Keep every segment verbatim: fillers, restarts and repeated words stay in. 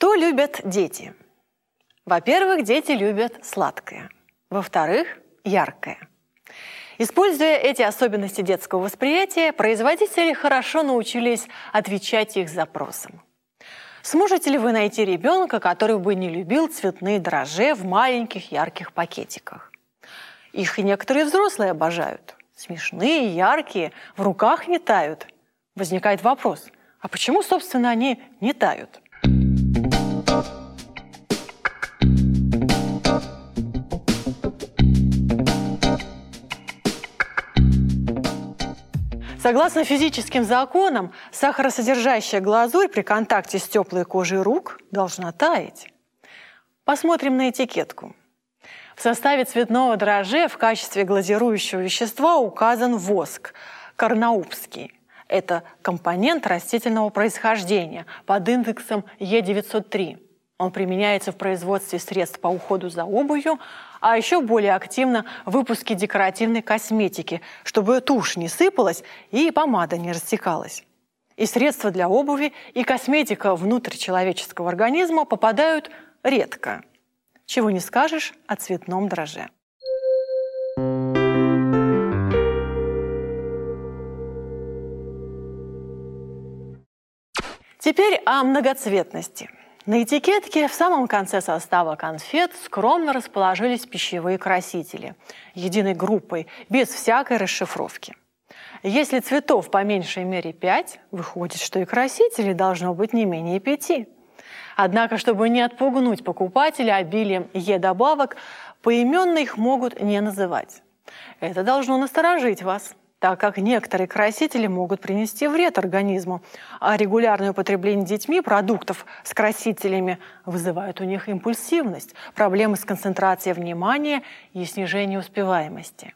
Что любят дети? Во-первых, дети любят сладкое. Во-вторых, яркое. Используя эти особенности детского восприятия, производители хорошо научились отвечать их запросам. Сможете ли вы найти ребенка, который бы не любил цветные дрожжи в маленьких ярких пакетиках? Их и некоторые взрослые обожают. Смешные, яркие, в руках не тают. Возникает вопрос, а почему, собственно, они не тают? Согласно физическим законам, сахаросодержащая глазурь при контакте с теплой кожей рук должна таять. Посмотрим на этикетку. В составе цветного дрожжа в качестве глазирующего вещества указан воск карнаупский. Это компонент растительного происхождения под индексом Е девятьсот три. Он применяется в производстве средств по уходу за обувью, а еще более активно в выпуске декоративной косметики, чтобы тушь не сыпалась и помада не растекалась. И средства для обуви, и косметика внутрь человеческого организма попадают редко. Чего не скажешь о цветном дрожже. Теперь о многоцветности. На этикетке в самом конце состава конфет скромно расположились пищевые красители, единой группой, без всякой расшифровки. Если цветов по меньшей мере пять, выходит, что и красителей должно быть не менее пяти. Однако, чтобы не отпугнуть покупателя обилием Е-добавок, поименно их могут не называть. Это должно насторожить вас, так как некоторые красители могут принести вред организму, а регулярное употребление детьми продуктов с красителями вызывает у них импульсивность, проблемы с концентрацией внимания и снижение успеваемости.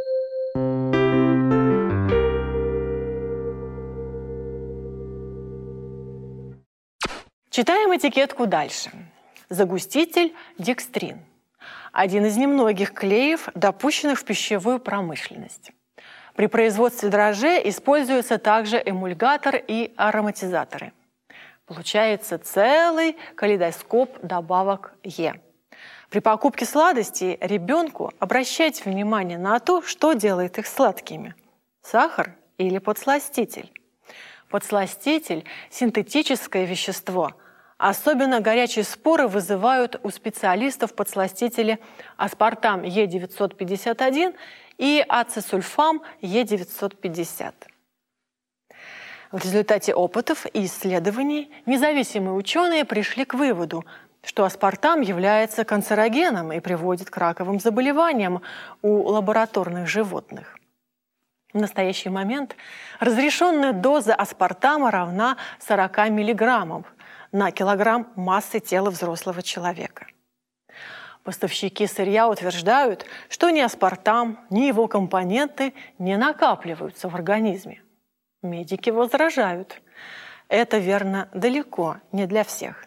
Читаем этикетку дальше. Загуститель декстрин. Один из немногих клеев, допущенных в пищевую промышленность. При производстве дрожжей используются также эмульгатор и ароматизаторы. Получается целый калейдоскоп добавок Е. При покупке сладостей ребенку обращайте внимание на то, что делает их сладкими – сахар или подсластитель. Подсластитель – синтетическое вещество. Особенно горячие споры вызывают у специалистов подсластители аспартам Е девятьсот пятьдесят один и ацетсульфам Е девятьсот пятьдесят. В результате опытов и исследований независимые ученые пришли к выводу, что аспартам является канцерогеном и приводит к раковым заболеваниям у лабораторных животных. В настоящий момент разрешенная доза аспартама равна сорока миллиграммам на килограмм массы тела взрослого человека. Поставщики сырья утверждают, что ни аспартам, ни его компоненты не накапливаются в организме. Медики возражают. Это верно далеко не для всех.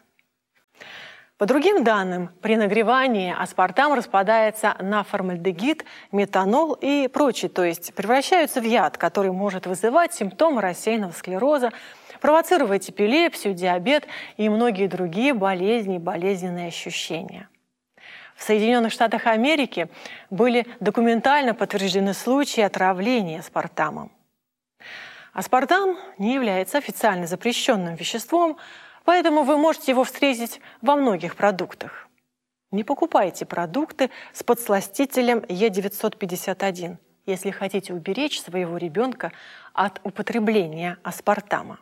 По другим данным, при нагревании аспартам распадается на формальдегид, метанол и прочее, то есть превращаются в яд, который может вызывать симптомы рассеянного склероза, провоцировать эпилепсию, диабет и многие другие болезни и болезненные ощущения. В Соединенных Штатах Америки были документально подтверждены случаи отравления аспартамом. Аспартам не является официально запрещенным веществом, поэтому вы можете его встретить во многих продуктах. Не покупайте продукты с подсластителем Е девятьсот пятьдесят один, если хотите уберечь своего ребенка от употребления аспартама.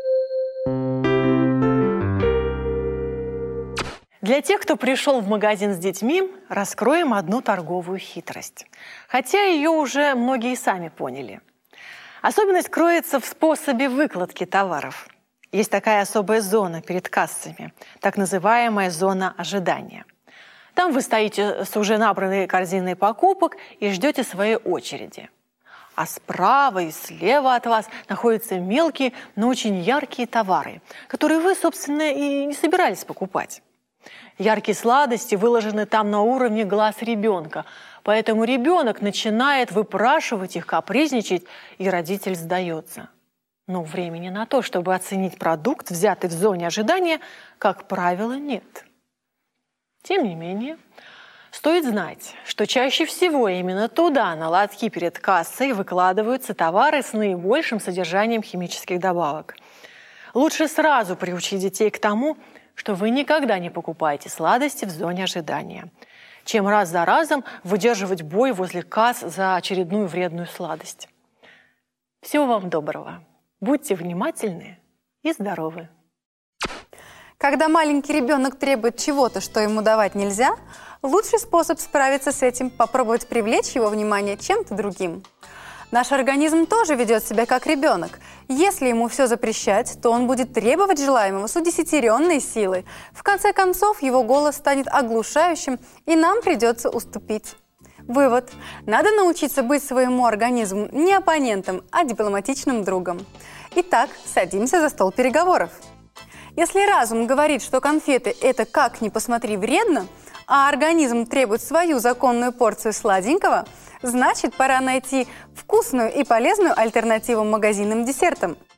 Для тех, кто пришел в магазин с детьми, раскроем одну торговую хитрость. Хотя ее уже многие сами поняли. Особенность кроется в способе выкладки товаров. Есть такая особая зона перед кассами, так называемая зона ожидания. Там вы стоите с уже набранной корзиной покупок и ждете своей очереди. А справа и слева от вас находятся мелкие, но очень яркие товары, которые вы, собственно, и не собирались покупать. Яркие сладости выложены там на уровне глаз ребенка, поэтому ребенок начинает выпрашивать их, капризничать, и родитель сдается. Но времени на то, чтобы оценить продукт, взятый в зоне ожидания, как правило, нет. Тем не менее, стоит знать, что чаще всего именно туда, на лотки перед кассой, выкладываются товары с наибольшим содержанием химических добавок. Лучше сразу приучить детей к тому, что вы никогда не покупаете сладости в зоне ожидания, чем раз за разом выдерживать бой возле касс за очередную вредную сладость. Всего вам доброго. Будьте внимательны и здоровы. Когда маленький ребенок требует чего-то, что ему давать нельзя, лучший способ справиться с этим – попробовать привлечь его внимание чем-то другим. Наш организм тоже ведет себя как ребенок. Если ему все запрещать, то он будет требовать желаемого с удесятеренной силой. В конце концов, его голос станет оглушающим, и нам придется уступить. Вывод. Надо научиться быть своему организму не оппонентом, а дипломатичным другом. Итак, садимся за стол переговоров. Если разум говорит, что конфеты – это как ни посмотри вредно, а организм требует свою законную порцию сладенького, значит, пора найти вкусную и полезную альтернативу магазинным десертам.